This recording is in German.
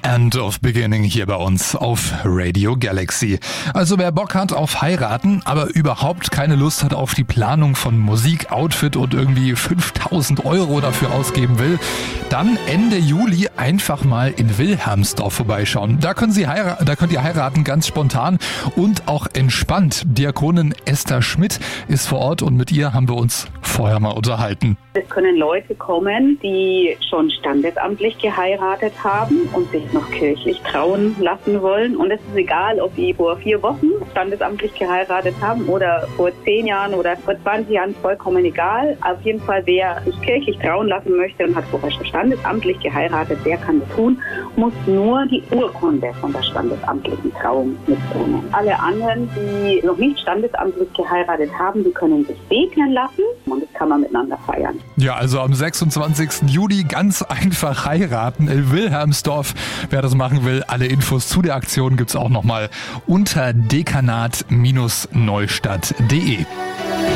End of Beginning hier bei uns auf Radio Galaxy. Also wer Bock hat auf heiraten, aber überhaupt keine Lust hat auf die Planung von Musik, Outfit und irgendwie 5.000 € dafür ausgeben will, dann Ende Juli einfach mal in Wilhelmsdorf vorbeischauen. Da könnt ihr heiraten, ganz spontan und auch entspannt. Diakonin Esther Schmidt ist vor Ort und mit ihr haben wir uns vorher mal unterhalten. Es können Leute kommen, die schon standesamtlich geheiratet haben und sich noch kirchlich trauen lassen wollen. Und es ist egal, ob die vor 4 Wochen standesamtlich geheiratet haben oder vor 10 Jahren oder vor 20 Jahren, vollkommen egal. Auf jeden Fall, wer sich kirchlich trauen lassen möchte und hat vorher schon standesamtlich geheiratet, der kann das tun, muss nur die Urkunde von der standesamtlichen Trauung mitbringen. Alle anderen, die noch nicht standesamtlich geheiratet haben, die können sich segnen lassen und das kann man miteinander feiern. Ja, also am 26. Juli ganz einfach heiraten in Wilhelmsdorf. Wer das machen will, alle Infos zu der Aktion gibt's auch nochmal unter dekanat-neustadt.de.